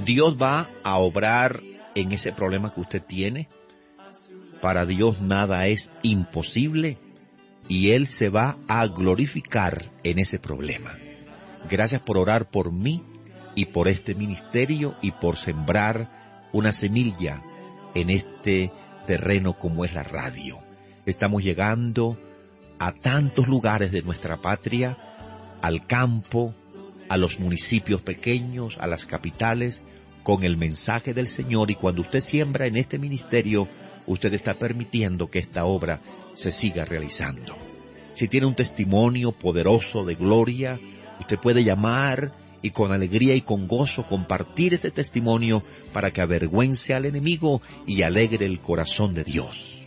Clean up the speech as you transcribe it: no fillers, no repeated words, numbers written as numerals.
Dios va a obrar en ese problema que usted tiene. Para Dios nada es imposible y Él se va a glorificar en ese problema. Gracias por orar por mí y por este ministerio y por sembrar una semilla en este terreno como es la radio. Estamos llegando a tantos lugares de nuestra patria, al campo, a los municipios pequeños, a las capitales, con el mensaje del Señor. Y cuando usted siembra en este ministerio, usted está permitiendo que esta obra se siga realizando. Si tiene un testimonio poderoso de gloria, usted puede llamar y con alegría y con gozo compartir ese testimonio para que avergüence al enemigo y alegre el corazón de Dios.